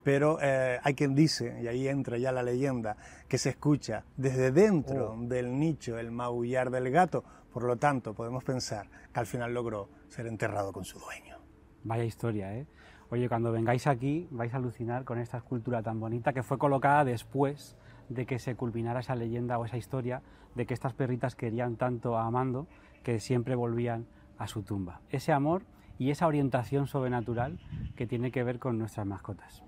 Pero hay quien dice, y ahí entra ya la leyenda, que se escucha desde dentro del nicho el maullar del gato. Por lo tanto, podemos pensar que al final logró ser enterrado con su dueño. Vaya historia, ¿eh? Oye, cuando vengáis aquí vais a alucinar con esta escultura tan bonita que fue colocada después de que se culminara esa leyenda o esa historia de que estas perritas querían tanto a Amando que siempre volvían a su tumba. Ese amor y esa orientación sobrenatural que tiene que ver con nuestras mascotas.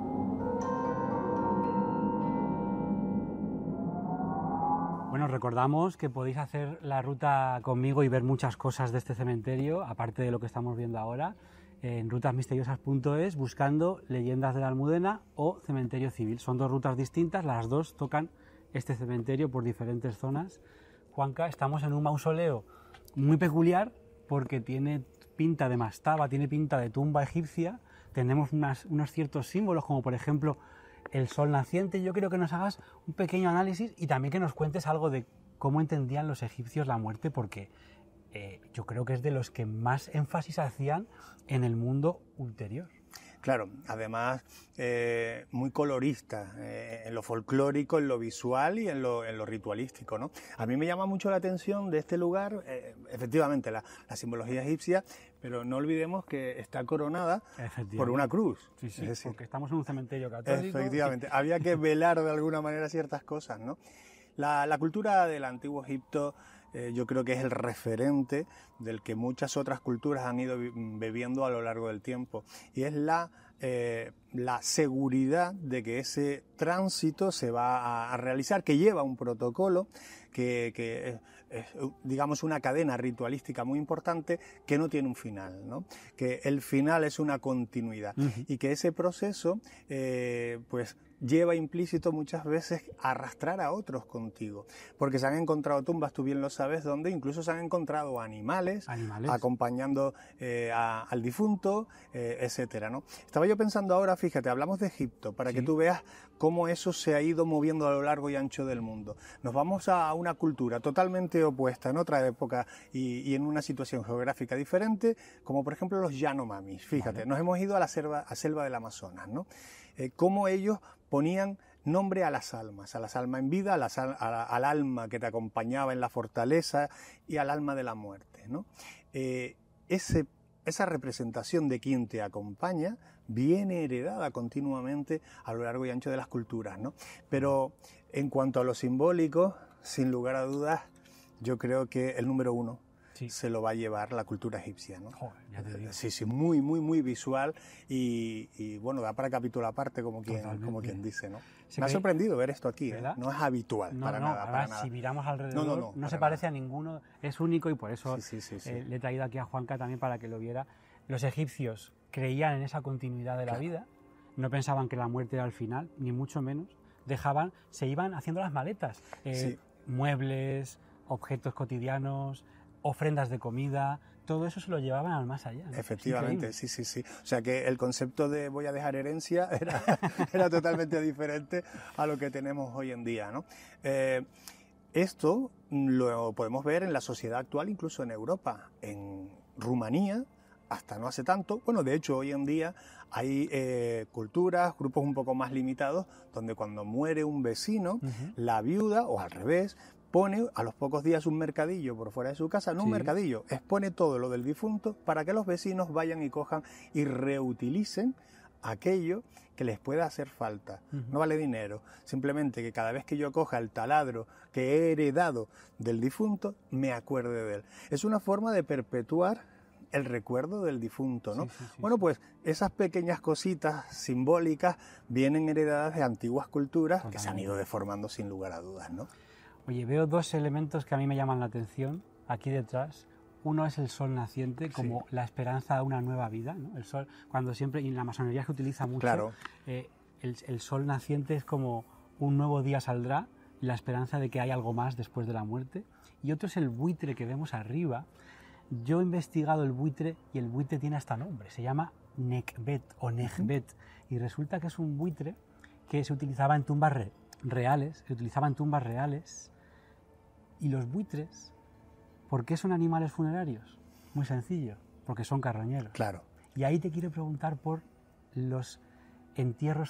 Bueno, recordamos que podéis hacer la ruta conmigo y ver muchas cosas de este cementerio, aparte de lo que estamos viendo ahora, en rutasmisteriosas.es, buscando Leyendas de la Almudena o Cementerio Civil. Son dos rutas distintas, las dos tocan este cementerio por diferentes zonas. Juanca, estamos en un mausoleo muy peculiar porque tiene pinta de mastaba, tiene pinta de tumba egipcia, tenemos unos ciertos símbolos, como por ejemplo el sol naciente. Yo quiero que nos hagas un pequeño análisis y también que nos cuentes algo de cómo entendían los egipcios la muerte, porque yo creo que es de los que más énfasis hacían en el mundo ulterior. Claro, además muy colorista en lo folclórico, en lo visual y en lo ritualístico, ¿no? A mí me llama mucho la atención de este lugar, efectivamente, la simbología egipcia, pero no olvidemos que está coronada por una cruz. Sí, sí, es decir, porque estamos en un cementerio católico. Efectivamente, había que velar de alguna manera ciertas cosas, ¿no? La cultura del Antiguo Egipto yo creo que es el referente del que muchas otras culturas han ido bebiendo a lo largo del tiempo, y es la seguridad de que ese tránsito se va a realizar, que lleva un protocolo, que es, digamos, una cadena ritualística muy importante que no tiene un final, ¿no? Que el final es una continuidad y que ese proceso pues lleva implícito muchas veces arrastrar a otros contigo, porque se han encontrado tumbas, tú bien lo sabes, donde incluso se han encontrado animales. Acompañando al difunto, etcétera, ¿no? Estaba yo pensando ahora, fíjate, hablamos de Egipto, para que tú veas cómo eso se ha ido moviendo a lo largo y ancho del mundo. Nos vamos a una cultura totalmente opuesta, en otra época y en una situación geográfica diferente, como por ejemplo los Yanomamis. Fíjate, nos hemos ido a la selva del Amazonas, ¿no? Cómo ellos ponían nombre a las almas en vida, al alma que te acompañaba en la fortaleza y al alma de la muerte, ¿no? Esa representación de quien te acompaña viene heredada continuamente a lo largo y ancho de las culturas, ¿no? Pero en cuanto a lo simbólico, sin lugar a dudas, yo creo que el número uno se lo va a llevar la cultura egipcia, ¿no? Joder, ya te digo. Sí, muy visual y bueno, da para capítulo aparte, como quien dice, ¿no? Me ha sorprendido ver esto aquí, ¿eh? No es habitual, para nada. Si miramos alrededor, no se parece a ninguno, es único, y por eso le he traído aquí a Juanca también para que lo viera. Los egipcios creían en esa continuidad de la vida, no pensaban que la muerte era el final, ni mucho menos, se iban haciendo las maletas, muebles, objetos cotidianos, ofrendas de comida, todo eso se lo llevaban al más allá, ¿no? Efectivamente, sí. O sea que el concepto de voy a dejar herencia era totalmente diferente a lo que tenemos hoy en día, ¿no? Esto lo podemos ver en la sociedad actual, incluso en Europa, en Rumanía. Hasta no hace tanto, bueno, de hecho hoy en día hay culturas, grupos un poco más limitados, donde cuando muere un vecino, la viuda, o al revés, pone a los pocos días un mercadillo por fuera de su casa, no un mercadillo, expone todo lo del difunto para que los vecinos vayan y cojan y reutilicen aquello que les pueda hacer falta. No vale dinero, simplemente que cada vez que yo coja el taladro que he heredado del difunto, me acuerde de él. Es una forma de perpetuar el recuerdo del difunto, ¿no? Bueno, pues esas pequeñas cositas simbólicas vienen heredadas de antiguas culturas que se han ido deformando sin lugar a dudas, ¿no? Oye, veo dos elementos que a mí me llaman la atención aquí detrás. Uno es el sol naciente, como la esperanza de una nueva vida, ¿no? El sol, cuando siempre, y en la masonería se utiliza mucho, el sol naciente es como un nuevo día saldrá, y la esperanza de que hay algo más después de la muerte. Y otro es el buitre que vemos arriba. Yo he investigado el buitre y el buitre tiene hasta nombre, se llama Nekbet o Nejbet, y resulta que es un buitre que se utilizaba en tumbas reales, y los buitres, ¿por qué son animales funerarios? Muy sencillo, porque son carroñeros. Claro. Y ahí te quiero preguntar por los entierros